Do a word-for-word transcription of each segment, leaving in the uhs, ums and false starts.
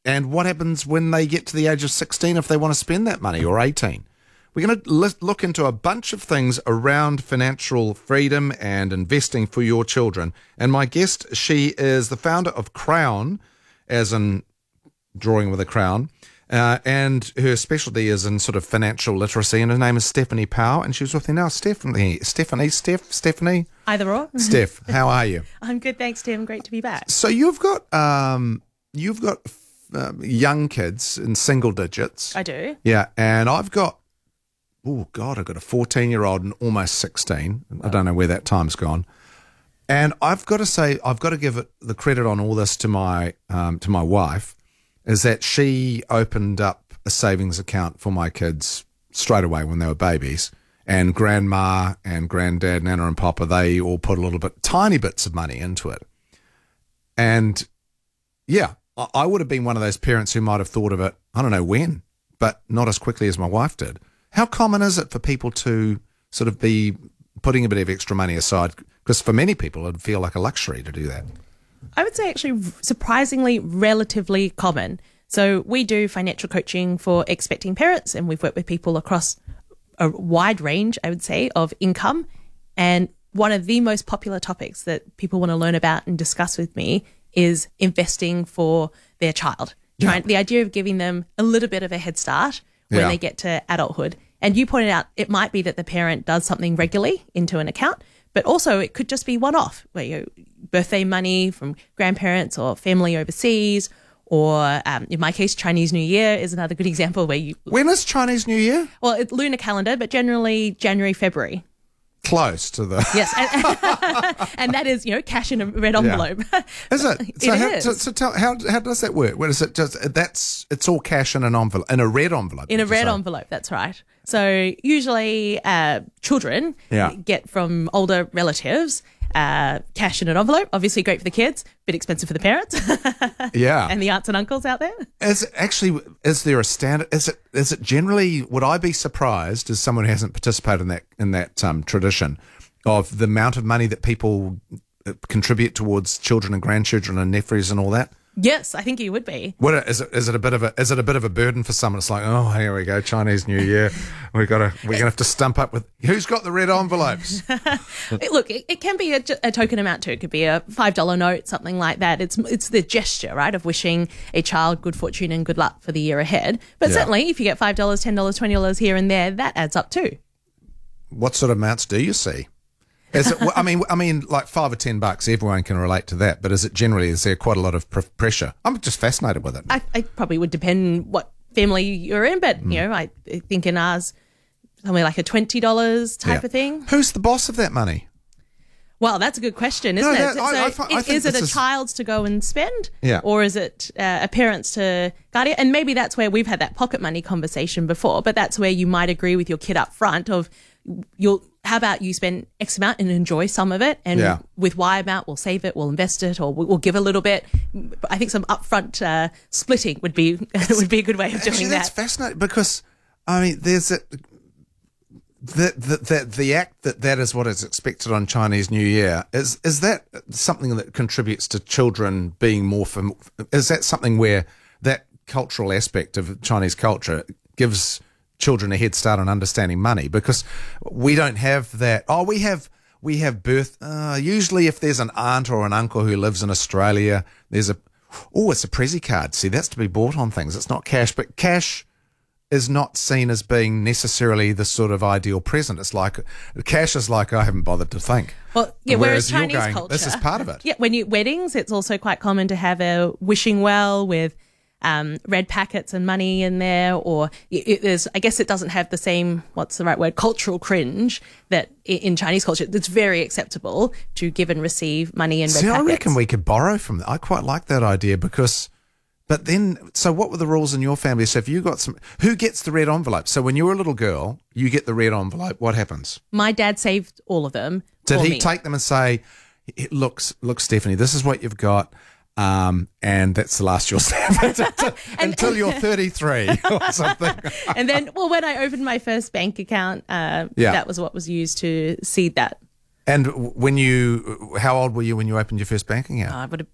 and what happens when they get to the age of sixteen if they want to spend that money, or eighteen? We're going to look into a bunch of things around financial freedom and investing for your children. And my guest, she is the founder of Crown, as in drawing with a crown, uh, and her specialty is in sort of financial literacy. And her name is Stephanie Powell, and she's with me now. Stephanie, Stephanie, Steph, Stephanie? Either or. Steph, how are you? I'm good, thanks, Tim. Great to be back. So you've got um, you've got uh, young kids in single digits. I do. Yeah, and I've got. Oh, God, I've got a fourteen-year-old and almost sixteen. I don't know where that time's gone. And I've got to say, I've got to give it the credit on all this to my um, to my wife, is that she opened up a savings account for my kids straight away when they were babies. And grandma and granddad, Nana and Papa, they all put a little bit, tiny bits of money into it. And, yeah, I, I would have been one of those parents who might have thought of it, I don't know when, but not as quickly as my wife did. How common is it for people to sort of be putting a bit of extra money aside? Because for many people, it'd feel like a luxury to do that. I would say actually surprisingly relatively common. So we do financial coaching for expecting parents, and we've worked with people across a wide range, I would say, of income. And one of the most popular topics that people want to learn about and discuss with me is investing for their child. Yeah. Trying, the idea of giving them a little bit of a head start when Yeah. they get to adulthood. And you pointed out it might be that the parent does something regularly into an account, but also it could just be one-off, where you birthday money from grandparents or family overseas, or um, in my case, Chinese New Year is another good example where you... When is Chinese New Year? Well, it's lunar calendar, but generally January, February. Close to the... Yes, and, and that is, you know, cash in a red envelope. Is it? It So, how, is. so, so tell, how how does that work? What is it? Just that's it's all cash in an envelope, in a red envelope. In a did you red say? envelope, that's right. So usually uh, children Yeah. get from older relatives uh, cash in an envelope. Obviously great for the kids, bit expensive for the parents Yeah. and the aunts and uncles out there. Is it actually, is there a standard? Is it is it generally? Would I be surprised as someone who hasn't participated in that in that um, tradition of the amount of money that people uh, contribute towards children and grandchildren and nephews and all that? Yes, I think you would be. What is it? Is it a bit of a is it a bit of a burden for someone? It's like, oh, here we go, Chinese New Year. We got to we're gonna have to stump up with who's got the red envelopes. Look, it, it can be a, a token amount too. It could be a five dollar note, something like that. It's it's the gesture, right, of wishing a child good fortune and good luck for the year ahead. But Yeah. certainly, if you get five dollars, ten dollars, twenty dollars here and there, that adds up too. What sort of amounts do you see? Is it? I mean, I mean, like five or ten bucks. Everyone can relate to that. But is it generally? Is there quite a lot of pr- pressure? I'm just fascinated with it. I, I probably would depend what family you're in, but Mm. you know, I think in ours, something like a twenty dollars type Yeah. of thing. Who's the boss of that money? Well, that's a good question, isn't No, it? that- I- so I fi- I is, think is it this a is- child's to go and spend, Yeah. or is it uh, a parent's to guardian? And maybe that's where we've had that pocket money conversation before, but that's where you might agree with your kid up front of you'll. How about you spend X amount and enjoy some of it, and Yeah. with Y amount, we'll save it, we'll invest it, or we'll, we'll give a little bit. I think some upfront uh, splitting would be would be a good way of doing Actually, that's that. fascinating because I mean, there's a, the the the the act that that is what is expected on Chinese New Year. Is is that something that contributes to children being more? Fam- is that something where that cultural aspect of Chinese culture gives children a head start on understanding money? Because we don't have that. Oh, we have we have birth. Uh, usually, if there's an aunt or an uncle who lives in Australia, there's a oh, it's a Prezi card. See, that's to be bought on things. It's not cash, but cash is not seen as being necessarily the sort of ideal present. It's like cash is like I haven't bothered to think. Well, yeah. Whereas, Whereas you're Chinese going, culture, this is part of it. Yeah, when you weddings, it's also quite common to have a wishing well with um, red packets and money in there, or it, it is. I guess it doesn't have the same, what's the right word, cultural cringe that i- in Chinese culture. It's very acceptable to give and receive money in red See, I packets. reckon we could borrow from that. I quite like that idea because, but then, so what were the rules in your family? So if you got some, who gets the red envelope? So when you were a little girl, you get the red envelope. What happens? My dad saved all of them. Did for he me. take them and say, look, look, Stephanie, this is what you've got. Um, and that's the last you'll have until, until you're thirty-three or something. And then, well, when I opened my first bank account, uh, Yeah. that was what was used to seed that. And when you, how old were you when you opened your first banking account? I would have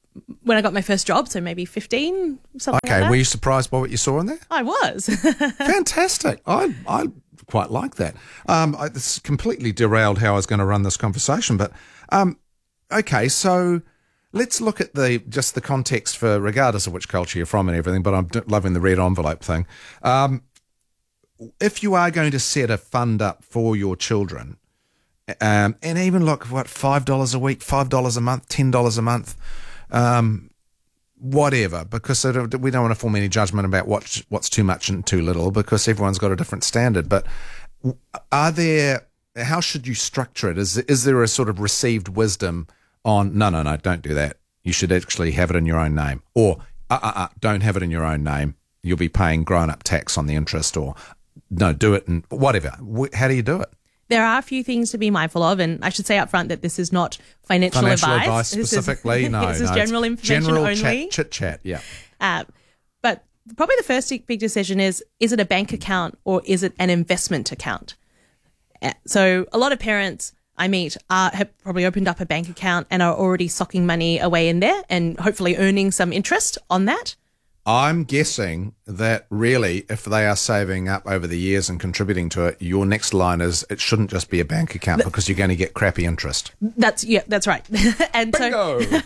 when I got my first job, so maybe fifteen, something Okay, like that. were you surprised by what you saw in there? I was. Fantastic. I I quite like that. Um, I, this completely derailed how I was going to run this conversation, but um, okay, so let's look at the just the context for regardless of which culture you're from and everything. But I'm d- loving the red envelope thing. Um, if you are going to set a fund up for your children, um, and even look what five dollars a week, five dollars a month, ten dollars a month. Um, whatever, because I don't, we don't want to form any judgment about what, what's too much and too little, because everyone's got a different standard. But are there, how should you structure it? Is, is there a sort of received wisdom on, no, no, no, don't do that. You should actually have it in your own name. Or, uh, uh, uh, don't have it in your own name. You'll be paying grown-up tax on the interest. Or, no, do it and whatever. How do you do it? There are a few things to be mindful of, and I should say up front that this is not financial, Financial advice. advice specifically, this is, no. This no, is general it's information general only. Chat, chit chat, yeah. Uh, but probably the first big decision is, is it a bank account or is it an investment account? Uh, so a lot of parents I meet are, have probably opened up a bank account and are already socking money away in there and hopefully earning some interest on that. I'm guessing that really, if they are saving up over the years and contributing to it, your next line is it shouldn't just be a bank account because you're going to get crappy interest. That's yeah, that's right. and Bingo! so,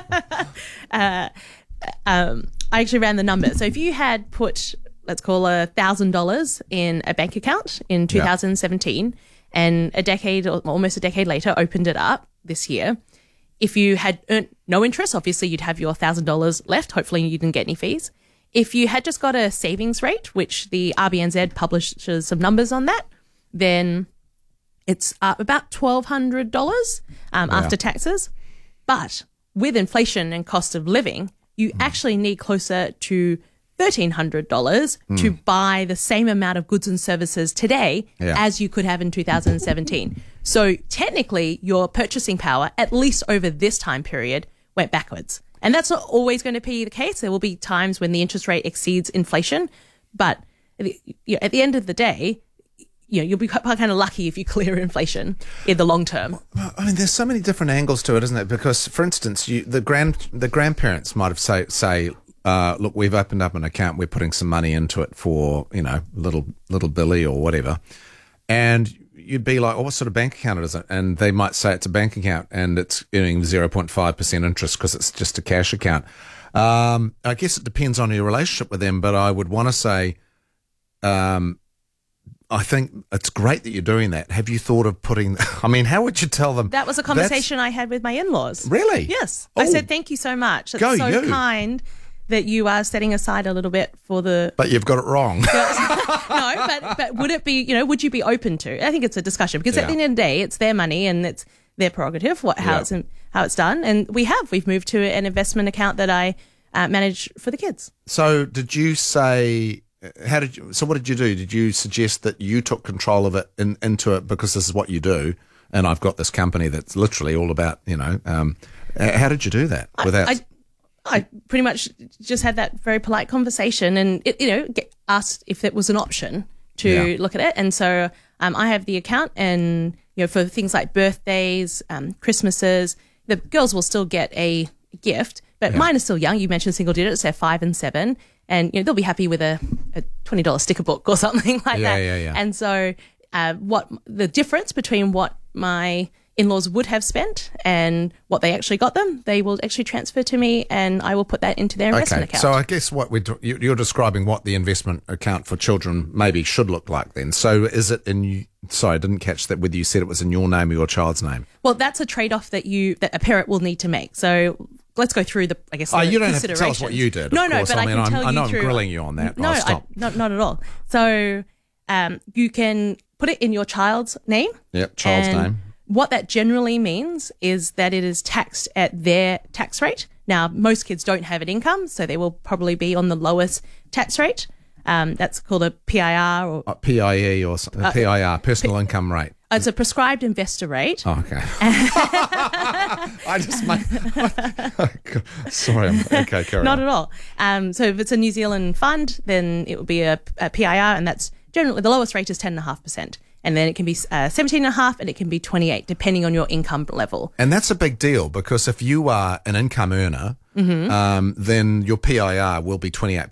uh, um, I actually ran the numbers. So if you had put, let's call a thousand dollars in a bank account in two thousand seventeen, yeah. and a decade, or almost a decade later, opened it up this year. If you had earned no interest, obviously you'd have your one thousand dollars left. Hopefully you didn't get any fees. If you had just got a savings rate, which the R B N Z publishes some numbers on that, then it's uh, about twelve hundred dollars um, yeah. after taxes. But with inflation and cost of living, you mm. actually need closer to thirteen hundred dollars mm. to buy the same amount of goods and services today yeah. as you could have in two thousand seventeen. So technically, your purchasing power, at least over this time period, went backwards. And that's not always going to be the case. There will be times when the interest rate exceeds inflation. But you know, at the end of the day, you know, you'll be quite kind of lucky if you clear inflation in the long term. I mean, there's so many different angles to it, isn't it? Because, for instance, you, the grand the grandparents might have say say. Uh, look, we've opened up an account. We're putting some money into it for, you know, little little Billy or whatever. And you'd be like, oh, what sort of bank account is it? And they might say it's a bank account and it's earning zero point five percent interest because it's just a cash account. Um, I guess it depends on your relationship with them, but I would want to say, um, I think it's great that you're doing that. Have you thought of putting, I mean, how would you tell them? That was a conversation I had with my in-laws. Really? Yes. Oh. I said, thank you so much. It's Go so you. kind that you are setting aside a little bit for the... But you've got it wrong. No, but but would it be, you know, would you be open to? I think it's a discussion because yeah. at the end of the day, it's their money and it's their prerogative, what how yeah. it's how it's done. And we have. We've moved to an investment account that I uh, manage for the kids. So did you say... How did you, so what did you do? Did you suggest that you took control of it in, into it because this is what you do, and I've got this company that's literally all about, you know, um, how did you do that without... I, I, I pretty much just had that very polite conversation and, it, you know, get asked if it was an option to yeah. look at it. And so um, I have the account and, you know, for things like birthdays, um, Christmases, the girls will still get a gift, but yeah. mine are still young. You mentioned single digits, they're five and seven. And, you know, they'll be happy with a, a twenty dollars sticker book or something like yeah, that. Yeah, yeah. And so uh, what the difference between what my in-laws would have spent and what they actually got them, they will actually transfer to me and I will put that into their investment okay. account. So I guess what we're, you're describing what the investment account for children maybe should look like then. So is it in, sorry, I didn't catch that whether you said it was in your name or your child's name. Well, that's a trade-off that you, that a parent will need to make. So let's go through the, I guess, oh, the you don't have to tell us considerations. what you did. No, of no, course. but I, I mean, can I'm, tell I you know through. I'm grilling you on that. No, I'll I, stop. not, not at all. So um, you can put it in your child's name. Yep, child's and name. What that generally means is that it is taxed at their tax rate. Now, most kids don't have an income, so they will probably be on the lowest tax rate. Um, that's called a P I R or uh, P I E or uh, P I R, personal P- income rate. It's a prescribed investor rate. Oh, okay. I just made. Sorry. I'm, okay, carry Not on. at all. Um, so if it's a New Zealand fund, then it will be a, a P I R, and that's generally the lowest rate is ten point five percent. And then it can be uh, seventeen point five and it can be twenty-eight, depending on your income level. And that's a big deal because if you are an income earner um, then your P I R will be twenty-eight